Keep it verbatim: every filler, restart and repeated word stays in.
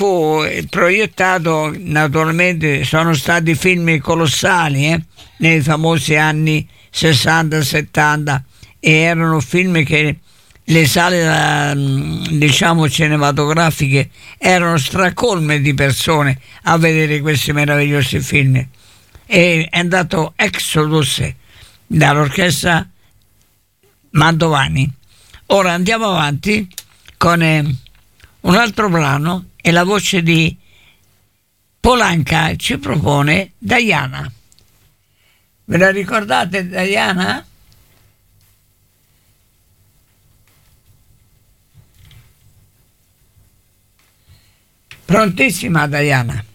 fu proiettato, naturalmente sono stati film colossali eh, nei famosi anni sessanta settanta, e erano film che le sale diciamo cinematografiche erano stracolme di persone a vedere questi meravigliosi film. E è andato Exodus dall'orchestra Mantovani. Ora andiamo avanti con eh, un altro brano, e la voce di Polanca ci propone Diana. Ve la ricordate Diana? Prontissima Diana.